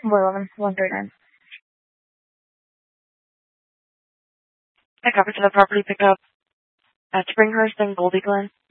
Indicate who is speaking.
Speaker 1: 411, 139.
Speaker 2: I copy to the property pickup at Springhurst and Goldie Glen.